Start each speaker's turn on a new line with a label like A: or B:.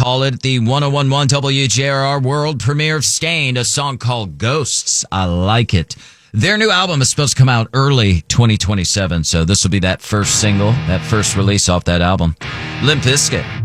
A: call it the 1011 WJRR world premiere of Stained, a song called Ghosts. I like it. Their new album is supposed to come out early 2027, so this will be that first single, that first release off that album. Limp Bizkit.